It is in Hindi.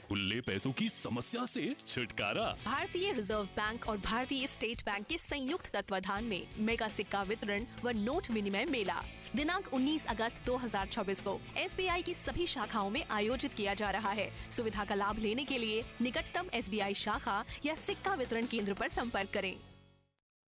खुले पैसों की समस्या से छुटकारा। भारतीय रिजर्व बैंक और भारतीय स्टेट बैंक के संयुक्त तत्वाधान में मेगा सिक्का वितरण व नोट विनिमय मेला दिनांक 19 अगस्त 2024 को SBI की सभी शाखाओं में आयोजित किया जा रहा है। सुविधा का लाभ लेने के लिए निकटतम SBI शाखा या सिक्का वितरण केंद्र पर संपर्क करें।